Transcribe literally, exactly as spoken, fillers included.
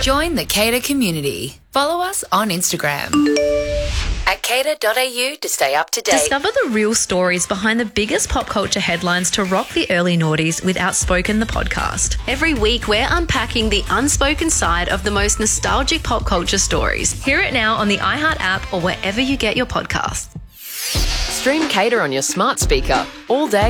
Join the Cater community. Follow us on Instagram at cater dot a u to stay up to date. Discover the real stories behind the biggest pop culture headlines to rock the early noughties with Outspoken, the podcast. Every week, we're unpacking the unspoken side of the most nostalgic pop culture stories. Hear it now on the iHeart app or wherever you get your podcasts. Stream Cater on your smart speaker all day